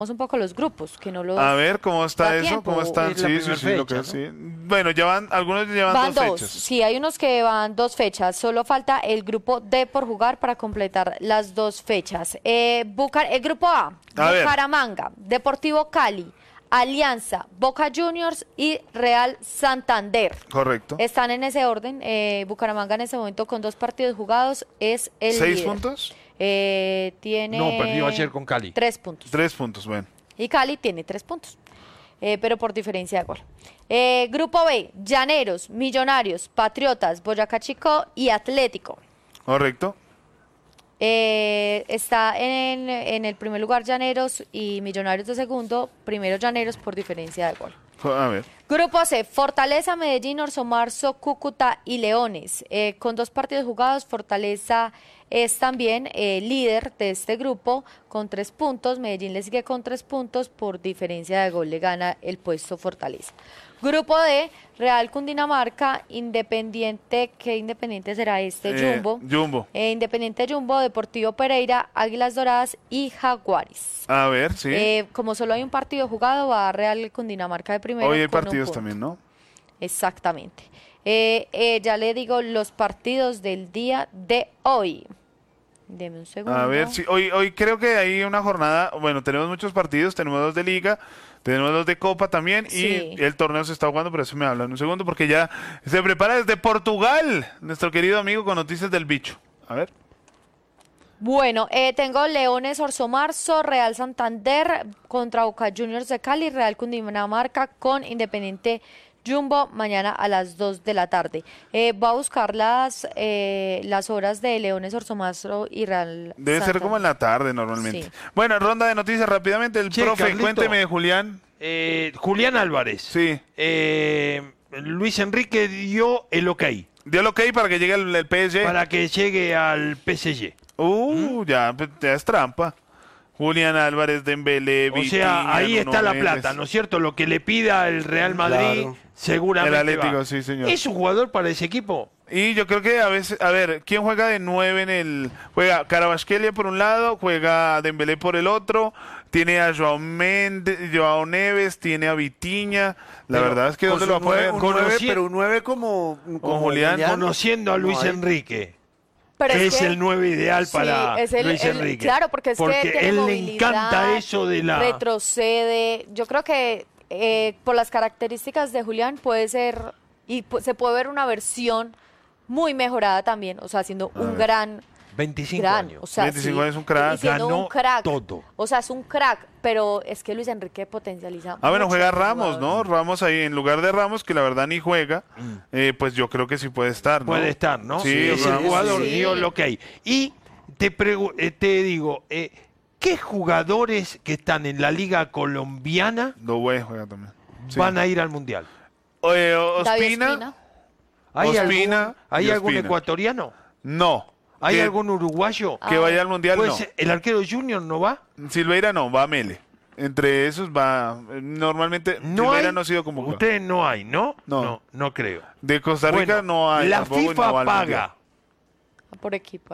un poco los grupos, que no los A ver, ¿cómo está da eso? tiempo. ¿Cómo están? Es la Sí, primera sí, sí, lo que fecha, sí. Bueno, algunos llevan van dos dos. fechas. Sí, hay unos que van 2 fechas. Solo falta el grupo D por jugar para completar las 2 fechas. El grupo A, A ver. Bucaramanga, Deportivo Cali, Alianza, Boca Juniors y Real Santander. Correcto. Están en ese orden. Bucaramanga en ese momento con 2 partidos jugados es el 6 líder. puntos. Tiene No, perdió ayer con Cali. 3 puntos. 3 puntos, bueno. Y Cali tiene 3 puntos, pero por diferencia de gol. Grupo B, Llaneros, Millonarios, Patriotas, Boyacá Chico y Atlético. Correcto. Está en el primer lugar Llaneros y Millonarios de segundo. Primero Llaneros por diferencia de gol. A ver. Grupo C, Fortaleza, Medellín, Orso Marzo, Cúcuta y Leones. Con 2 partidos jugados, Fortaleza es también líder de este grupo con 3 puntos. Medellín le sigue con 3 puntos. Por diferencia de gol le gana el puesto Fortaleza. Grupo D, Real Cundinamarca, Independiente. ¿Qué Independiente será este? Jumbo. Jumbo. Independiente Jumbo, Deportivo Pereira, Águilas Doradas y Jaguares. A ver, sí. Como solo hay un partido jugado, va Real Cundinamarca de primero. Hoy hay con un partidos punto. también, ¿no? Exactamente. Ya le digo los partidos del día de hoy. Deme un segundo. A ver, sí. Hoy creo que hay una jornada. Bueno, tenemos muchos partidos. Tenemos 2 de Liga. Tenemos 2 de Copa también. Sí. Y el torneo se está jugando, pero eso me hablan un segundo porque ya se prepara desde Portugal. Nuestro querido amigo con noticias del bicho. A ver. Bueno, tengo Leones, Orso Marzo, Real Santander contra Boca Juniors de Cali, Real Cundinamarca con Independiente Jumbo mañana a las 2 de la tarde. Voy a buscar las horas de Leones, Orso Marzo y Real Debe ser Santander. como en la tarde normalmente. Sí. Bueno, ronda de noticias rápidamente. El Che, profe, Carlito. cuénteme de Julián. Julián Álvarez. Sí. Luis Enrique dio el ok Dio el ok para que llegue el PSG. para que llegue al PSG. Ya es trampa. Julián Álvarez, Dembélé, O sea, ahí está la plata, ¿no es cierto? Lo que le pida el Real Madrid, Claro. seguramente El Atlético, va. sí, señor. ¿Es un jugador para ese equipo? Y yo creo que a veces, a ver, ¿quién juega de 9 en el...? Juega Carabasquelia por un lado, juega Dembélé por el otro, tiene a Joao Neves, tiene a Vitinha. La Pero verdad es que ¿dónde lo va a poner? Un 9, Conocí- pero un 9 como Julián. Conociendo a Luis No hay. Enrique, Pero que es que- el 9 ideal sí, para es el- Luis el- Enrique. Claro, porque es que tiene él le movilidad, encanta eso de la... retrocede. Yo creo que por las características de Julián puede ser y se puede ver una versión muy mejorada también, o sea, siendo un gran 25 gran, años. o sea, 25 sí, años, un crack. y siendo Ganó un crack, todo. o sea, es un crack, pero es que Luis Enrique potencializa. Bueno, mucho juega a los Ramos, ¿no? jugadores. Ramos ahí, en lugar de Ramos, que la verdad ni juega, pues yo creo que sí puede estar, ¿no? Puede estar, ¿no? Sí, Ese Ramos. jugador sí. dio lo que hay. Y te digo, ¿qué jugadores que están en la liga colombiana Doué juega también. Sí. van a ir al Mundial? David Ospina, Ospina. ¿Hay Ospina algún, ¿hay y algún Ospina. ecuatoriano? no. ¿Hay Que- algún uruguayo? Que vaya al Mundial, Puede no. ser- ¿El arquero Junior no va? Silveira no, va a Mele. Entre esos va, normalmente No Silveira hay. no ha sido convocado. Ustedes no hay, ¿no? No. No creo. De Costa Rica Bueno, no hay. La tampoco, y FIFA no va al paga Por equipo.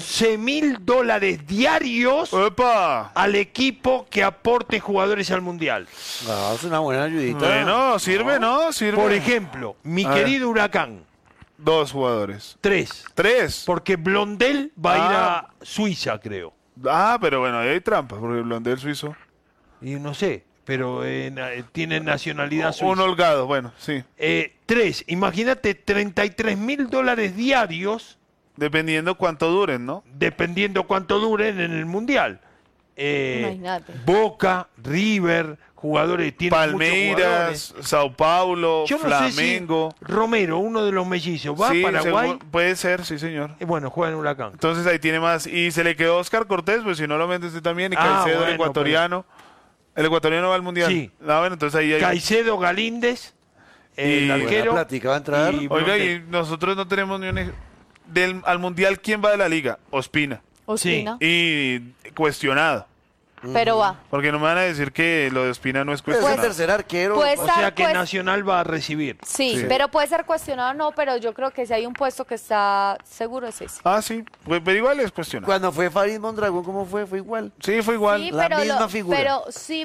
$11.000 diarios Mundial. ¡Epa! al equipo que aporte jugadores al Mundial. Ah, es una buena ayudita. Bueno, sirve, ¿no? Sirve. Por ejemplo, mi A ver. querido Huracán, 2 jugadores. 3. 3. Porque Blondel va a ir Ah. a Suiza, creo. Pero bueno, ahí hay trampas, porque el Blondel suizo. Y no sé, pero tiene nacionalidad suiza. Un holgado, bueno, sí. 3. Imagínate $33.000 diarios, Dependiendo cuánto duren, ¿no? dependiendo cuánto duren en el Mundial. Imagínate. Boca, River, jugadores, tienen muchos Palmeiras, jugadores. Sao Paulo, Yo no Flamengo. sé si Romero, uno de los mellizos, va Sí, a Paraguay. puede ser, sí, señor. Bueno, juega en Huracán. Entonces ahí tiene más. Y se le quedó Oscar Cortés, pues si no lo metes usted también. Y Ah, Caicedo, el bueno, ecuatoriano. El ecuatoriano va al mundial. Sí. Bueno, entonces ahí hay. Caicedo, Galíndez, el Y- arquero. Buena plática, va a entrar. y Oiga, y Blondel. nosotros no tenemos ni un. Al mundial, ¿quién va de la liga? Ospina. Ospina. Y cuestionado. pero va. Porque no me van a decir que lo de Ospina no es Pues es el cuestionado. tercer arquero. Pues, O sea que pues- Nacional va a recibir. Sí, Sí. pero puede ser cuestionado no, pero yo creo que si hay un puesto que está seguro es ese. Ah, sí, pues, pero igual es cuestionado. Cuando fue Farid Mondragón, ¿cómo fue? Fue igual. Sí, fue igual. Sí, la pero misma figura. pero sí,